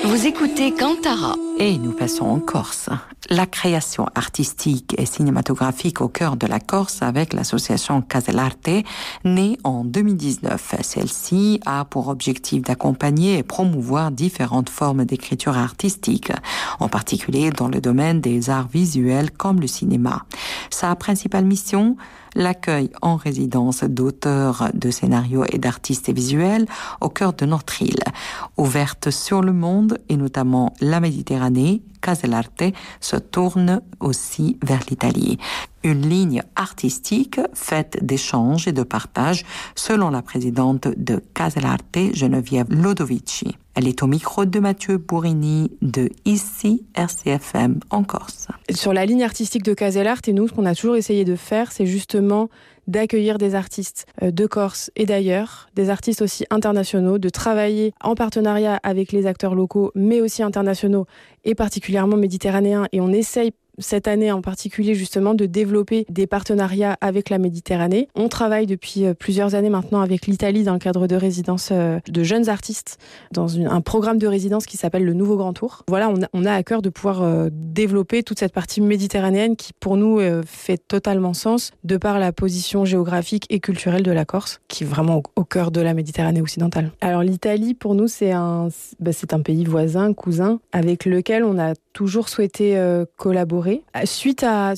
Vous écoutez Kantara. Et nous passons en Corse. La création artistique et cinématographique au cœur de la Corse avec l'association Caselarte, née en 2019. Celle-ci a pour objectif d'accompagner et promouvoir différentes formes d'écriture artistique, en particulier dans le domaine des arts visuels comme le cinéma. Sa principale mission, l'accueil en résidence d'auteurs de scénarios et d'artistes visuels au cœur de notre île. Ouverte sur le monde et notamment la Méditerranée, Caselarte se tourne aussi vers l'Italie. Une ligne artistique faite d'échanges et de partage selon la présidente de Caselarte, Geneviève Lodovici. Elle est au micro de Mathieu Bourrini de ici RCFM en Corse. Sur la ligne artistique de Caselarte, et nous, ce qu'on a toujours essayé de faire, c'est justement d'accueillir des artistes de Corse et d'ailleurs, des artistes aussi internationaux, de travailler en partenariat avec les acteurs locaux, mais aussi internationaux et particulièrement méditerranéens. Et on essaye cette année en particulier justement de développer des partenariats avec la Méditerranée. On travaille depuis plusieurs années maintenant avec l'Italie dans le cadre de résidences de jeunes artistes dans un programme de résidence qui s'appelle le Nouveau Grand Tour. Voilà, on a à cœur de pouvoir développer toute cette partie méditerranéenne qui pour nous fait totalement sens de par la position géographique et culturelle de la Corse qui est vraiment au cœur de la Méditerranée occidentale. Alors l'Italie pour nous c'est un pays voisin, cousin avec lequel on a toujours souhaité collaborer. Suite à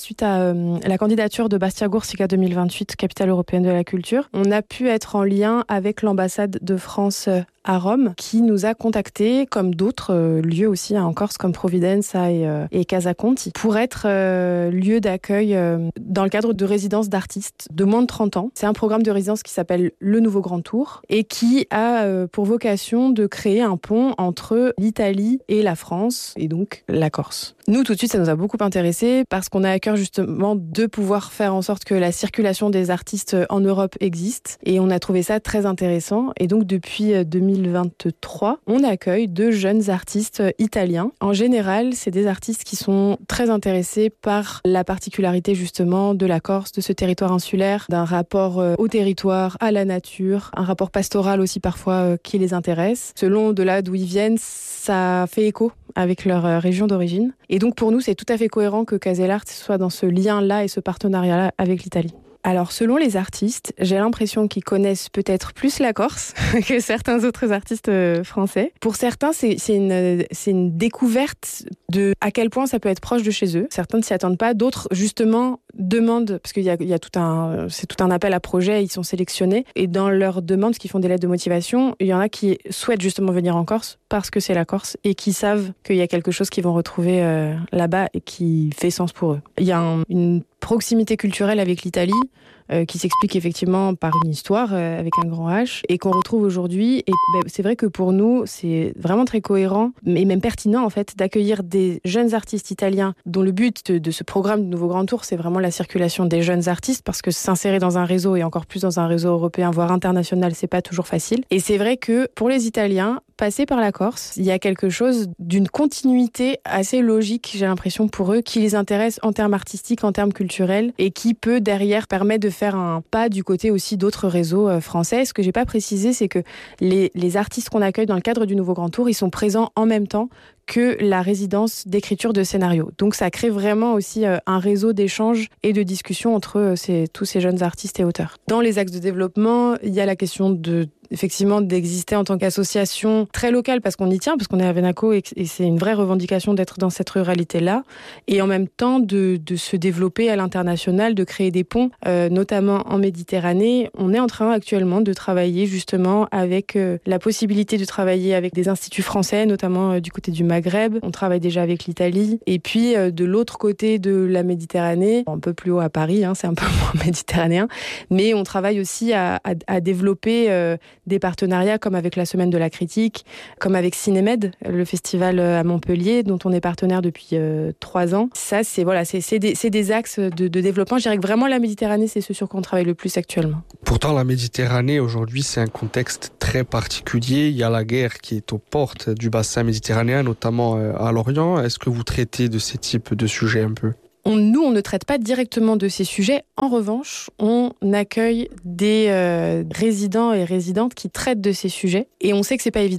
la candidature de Bastia Corsica 2028, capitale européenne de la culture, on a pu être en lien avec l'ambassade de France à Rome, qui nous a contactés, comme d'autres lieux aussi en Corse, comme Providenza et Casaconti, pour être lieu d'accueil dans le cadre de résidences d'artistes de moins de 30 ans. C'est un programme de résidence qui s'appelle le Nouveau Grand Tour et qui a pour vocation de créer un pont entre l'Italie et la France, et donc la Corse. Nous, tout de suite, ça nous a beaucoup intéressés parce qu'on a à cœur justement de pouvoir faire en sorte que la circulation des artistes en Europe existe et on a trouvé ça très intéressant. Et donc, depuis 2023, on accueille 2 jeunes artistes italiens. En général, c'est des artistes qui sont très intéressés par la particularité justement de la Corse, de ce territoire insulaire, d'un rapport au territoire, à la nature, un rapport pastoral aussi parfois qui les intéresse. Selon de là d'où ils viennent, ça fait écho avec leur région d'origine. Et donc pour nous, c'est tout à fait cohérent que Caselarte soit dans ce lien-là et ce partenariat-là avec l'Italie. Alors, selon les artistes, j'ai l'impression qu'ils connaissent peut-être plus la Corse que certains autres artistes français. Pour certains, c'est une découverte de à quel point ça peut être proche de chez eux. Certains ne s'y attendent pas. D'autres, justement, demandent, parce qu'il y a c'est tout un appel à projet, ils sont sélectionnés. Et dans leurs demandes, parce qu'ils font des lettres de motivation, il y en a qui souhaitent justement venir en Corse parce que c'est la Corse et qui savent qu'il y a quelque chose qu'ils vont retrouver là-bas et qui fait sens pour eux. Il y a une proximité culturelle avec l'Italie qui s'explique effectivement par une histoire avec un grand H et qu'on retrouve aujourd'hui. Et c'est vrai que pour nous, c'est vraiment très cohérent et même pertinent en fait d'accueillir des jeunes artistes italiens dont le but de ce programme de Nouveau Grand Tour, c'est vraiment la circulation des jeunes artistes parce que s'insérer dans un réseau et encore plus dans un réseau européen voire international, c'est pas toujours facile. Et c'est vrai que pour les Italiens, passer par la Corse, il y a quelque chose d'une continuité assez logique, j'ai l'impression, pour eux, qui les intéresse en termes artistiques, en termes culturels, et qui peut derrière permettre de faire un pas du côté aussi d'autres réseaux français. Ce que j'ai pas précisé, c'est que les artistes qu'on accueille dans le cadre du Nouveau Grand Tour, ils sont présents en même temps que la résidence d'écriture de scénarios. Donc ça crée vraiment aussi un réseau d'échanges et de discussions entre tous ces jeunes artistes et auteurs. Dans les axes de développement, il y a la question effectivement d'exister en tant qu'association très locale parce qu'on y tient, parce qu'on est à Venaco et c'est une vraie revendication d'être dans cette ruralité-là et en même temps de se développer à l'international, de créer des ponts, notamment en Méditerranée. On est en train actuellement de travailler justement avec la possibilité de travailler avec des instituts français, notamment du côté du Maghreb. On travaille déjà avec l'Italie et puis de l'autre côté de la Méditerranée, un peu plus haut à Paris, c'est un peu moins méditerranéen, mais on travaille aussi à développer des partenariats comme avec la Semaine de la Critique, comme avec Cinémed, le festival à Montpellier, dont on est partenaire depuis 3 ans. Ça, c'est des axes de développement. Je dirais que vraiment la Méditerranée, c'est ce sur quoi on travaille le plus actuellement. Pourtant, la Méditerranée, aujourd'hui, c'est un contexte très particulier. Il y a la guerre qui est aux portes du bassin méditerranéen, notamment à l'Orient. Est-ce que vous traitez de ces types de sujets un peu ? Nous, on ne traite pas directement de ces sujets. En revanche, on accueille des résidents et résidentes qui traitent de ces sujets. Et on sait que c'est pas évident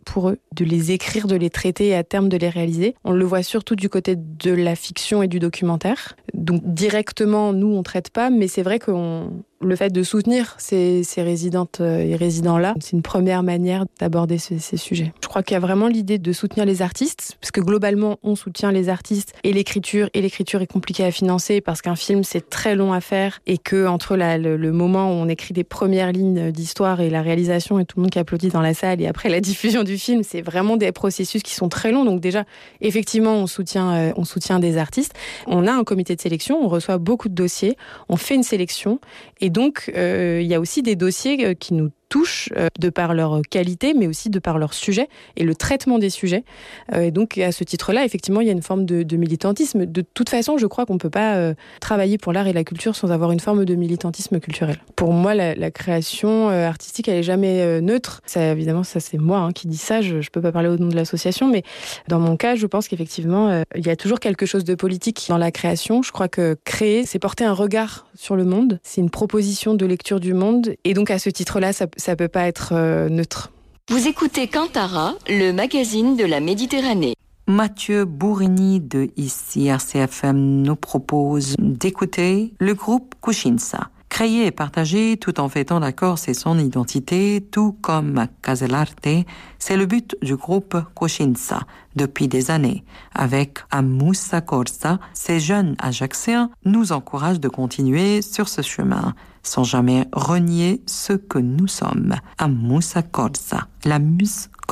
pour eux, de les écrire, de les traiter et à terme de les réaliser. On le voit surtout du côté de la fiction et du documentaire. Donc directement, nous, on ne traite pas, mais c'est vrai que le fait de soutenir ces résidentes et résidents-là, c'est une première manière d'aborder ces sujets. Je crois qu'il y a vraiment l'idée de soutenir les artistes, parce que globalement, on soutient les artistes et l'écriture est compliquée à financer parce qu'un film, c'est très long à faire et que entre le moment où on écrit des premières lignes d'histoire et la réalisation et tout le monde qui applaudit dans la salle et après la diffusion du film, c'est vraiment des processus qui sont très longs. Donc déjà, effectivement, on soutient des artistes. On a un comité de sélection, on reçoit beaucoup de dossiers, on fait une sélection et donc il y a aussi des dossiers qui nous touchent de par leur qualité, mais aussi de par leur sujet et le traitement des sujets. Et donc, à ce titre-là, effectivement, il y a une forme de militantisme. De toute façon, je crois qu'on ne peut pas travailler pour l'art et la culture sans avoir une forme de militantisme culturel. Pour moi, la création artistique, elle n'est jamais neutre. Ça, évidemment, ça c'est moi qui dis ça. Je ne peux pas parler au nom de l'association, mais dans mon cas, je pense qu'effectivement, il y a toujours quelque chose de politique dans la création. Je crois que créer, c'est porter un regard sur le monde. C'est une proposition de lecture du monde. Et donc, à ce titre-là, ça peut pas être neutre. Vous écoutez Kantara, le magazine de la Méditerranée. Mathieu Bourigny de ici RCFM nous propose d'écouter le groupe Kushinsa. Créé et partagé tout en fêtant la Corse et son identité, tout comme Caselarte, c'est le but du groupe Kushinsa depuis des années. Avec Amoussa Corsa, ces jeunes Ajacciens nous encouragent de continuer sur ce chemin, sans jamais renier ce que nous sommes. Amoussa Corsa, la muse